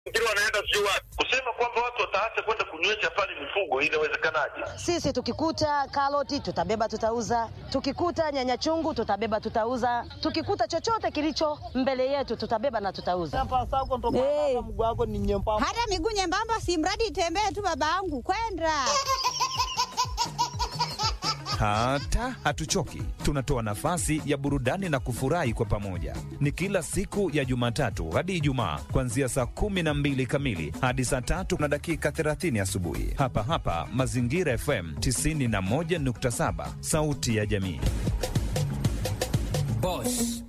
Kile wanaenda sio wapi. Kusema kwamba watu wataacha kwenda kunywesha pale mifugo inawezekanaje? Sisi tukikuta karoti tutabeba tutauza. Tukikuta nyanya chungu tutabeba tutauza. Tukikuta chochote kilicho mbele yetu tutabeba na tutauza. Hey. Hata miguu nyembamba si mradi itembee tu babangu kwenda. Hata hatuchoki, tunatoa nafasi ya burudani na kufurahi kwa pamoja. Ni kila siku ya Jumatatu hadi Ijumaa kuanzia saa 12 kamili hadi saa 3 na dakika 30 asubuhi. Hapa hapa Mazingira FM 91.7, sauti ya jamii. Boss